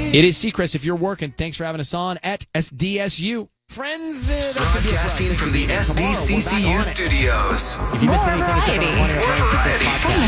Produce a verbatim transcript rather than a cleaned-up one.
It is Seacrest. If you're working, thanks for having us on at S D S U. Friends, uh, Broadcasting from the S D C C U studios. If you missed anything, it's up on one of our Ryan Seacrest podcasts.